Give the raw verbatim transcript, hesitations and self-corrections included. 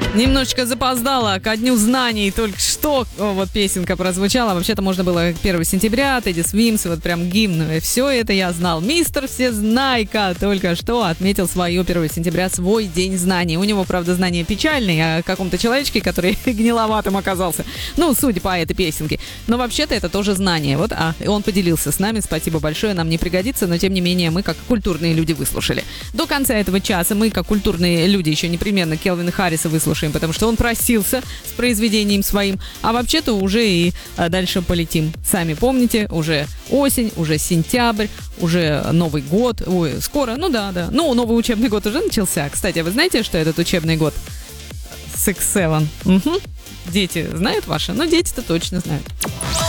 Немножечко запоздала ко Дню знаний, только что о, вот песенка прозвучала. Вообще-то можно было первого сентября, Тедди Свимс, вот прям гимн. И все это я знал. Мистер Всезнайка только что отметил свое первого сентября, свой день знаний. У него, правда, знания печальные о каком-то человечке, который гниловатым оказался. Ну, судя по этой песенке. Но вообще-то это тоже знание. Вот, а он поделился с нами. Спасибо большое. Нам не пригодится, но тем не менее мы, как культурные люди, выслушали. До конца этого часа мы, как культурные люди, еще непременно Келвина Харриса выслушаем, потому что он просился с произведением своим, а вообще-то уже и а, дальше полетим. Сами помните, уже осень, уже сентябрь, уже Новый год, ой, скоро, ну да, да, ну, новый учебный год уже начался. Кстати, вы знаете, что этот учебный год? Six Seven. Угу. Дети знают ваши? Ну, дети-то точно знают.